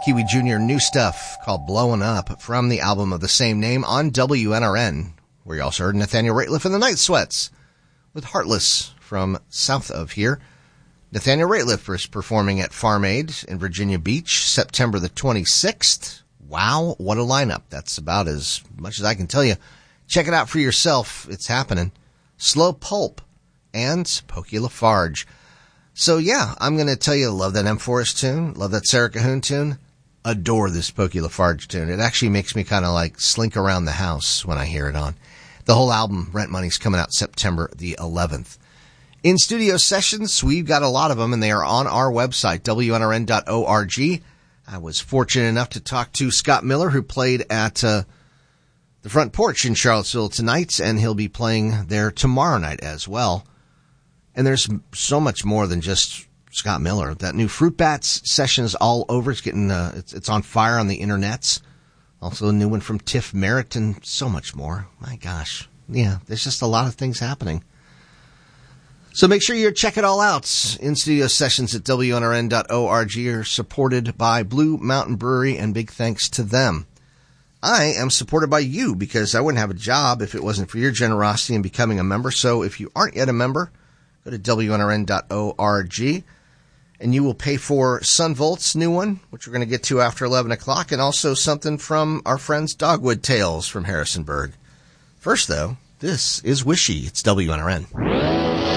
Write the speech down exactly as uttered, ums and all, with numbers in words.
Kiwi Junior new stuff called Blowin' Up from the album of the same name on W N R N, where you also heard Nathaniel Rateliff and the Night Sweats with Heartless from south of here. Nathaniel Rateliff is performing at Farm Aid in Virginia Beach, September the twenty-sixth. Wow, what a lineup. That's about as much as I can tell you. Check it out for yourself. It's happening. Slow Pulp and Pokey Lafarge. So, yeah, I'm going to tell you, love that M. Forrest tune, love that Sarah Cahoon tune, adore this Pokey Lafarge tune. It actually makes me kind of like slink around the house when I hear it on. The whole album, Rent Money's coming out September the eleventh. In studio sessions, we've got a lot of them, and they are on our website, W N R N dot org. I was fortunate enough to talk to Scott Miller, who played at uh, the Front Porch in Charlottesville tonight, and he'll be playing there tomorrow night as well. And there's so much more than just Scott Miller. That new Fruit Bats session is all over. It's getting, uh, it's, it's on fire on the internets. Also a new one from Tiff Merritt and so much more. My gosh. Yeah, there's just a lot of things happening. So make sure you check it all out. In-studio sessions at W N R N dot org are supported by Blue Mountain Brewery, and big thanks to them. I am supported by you because I wouldn't have a job if it wasn't for your generosity in becoming a member. So if you aren't yet a member, go to W N R N dot org, and you will pay for Sunvolt's new one, which we're going to get to after eleven o'clock, and also something from our friends Dogwood Tales from Harrisonburg. First, though, this is Wishy. It's W N R N.